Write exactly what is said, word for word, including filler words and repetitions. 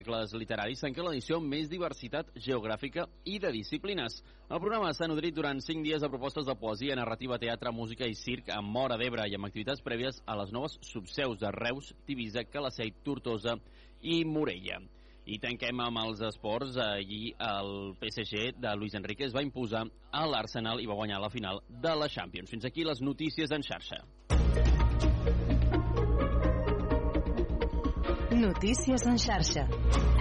Les literaris tanquen l'edició amb més diversitat geogràfica i de disciplines. El programa s'ha nodrit durant cinc dies de propostes de poesia, narrativa, teatre, música i circ amb Móra d'Ebre i amb activitats prèvies a les noves subseus de Reus, Tivissa, Calaceit, Tortosa i Morella. I tanquem amb els esports. Allí el P S G de Luis Enrique es va imposar a l'Arsenal i va guanyar la final de la Champions. Fins aquí les notícies en xarxa. Notícies en xarxa.